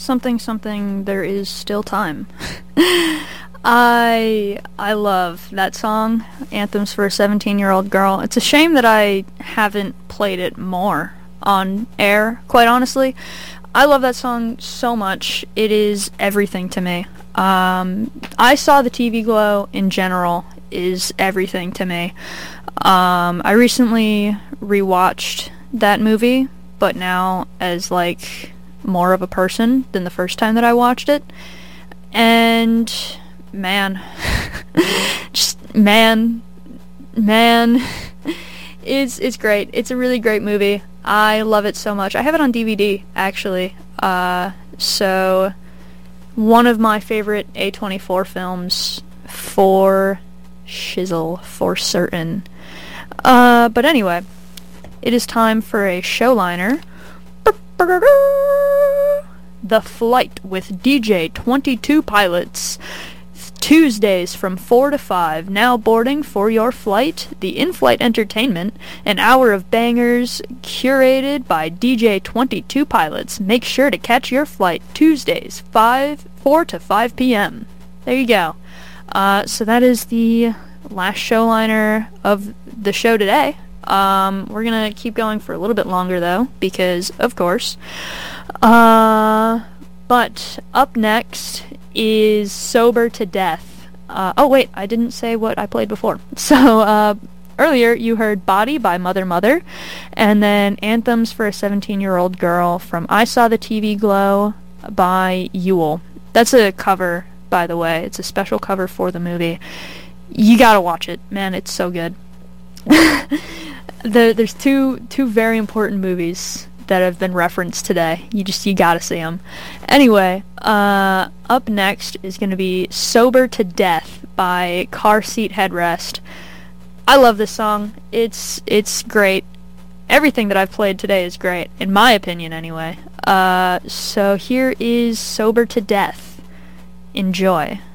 something something, there is still time. I love that song, Anthems for a 17-Year-Old Girl. It's a shame that I haven't played it more on air, quite honestly. I love that song so much. It is everything to me. I Saw the TV Glow in general is everything to me. I recently rewatched that movie, but now as like more of a person than the first time that I watched it. And man, just man, it's great. It's a really great movie. I love it so much. I have it on DVD, actually. So one of my favorite A24 films for shizzle, for certain. But anyway, it is time for a show liner. The Flight with DJ 22 Pilots. Tuesdays from 4 to 5, now boarding for your flight, the in-flight entertainment, an hour of bangers curated by DJ 22 Pilots. Make sure to catch your flight Tuesdays, 4 to 5 p.m. There you go. So that is the last show liner of the show today. We're gonna keep going for a little bit longer though, because of course. But up next is Sober to Death. Oh wait, I didn't say what I played before. So, earlier you heard Body by Mother Mother, and then Anthems for a 17-Year-Old Girl from I Saw the TV Glow by Yule. That's a cover, by the way. It's a special cover for the movie. You gotta watch it, man, it's so good. There's two very important movies that have been referenced today. You gotta see them. Anyway, up next is gonna be Sober to Death by Car Seat Headrest. I love this song. It's great. Everything that I've played today is great, in my opinion anyway. So here is Sober to Death. Enjoy.